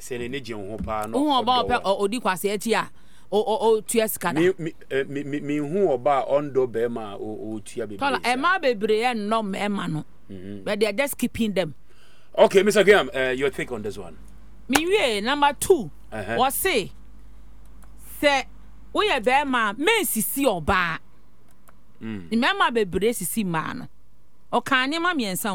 se ne je ho pa no who about odi kwase ati a o tua sika da me hu oba ondo be ma o tua be tola e ma bebre e no me ma no but they are just keeping them. Okay, Mr. Graham, your take on this one. Me wie number 2 what say we are be ma men sisi oba ni me ma bebre sisi ma no o kan ni ma miensa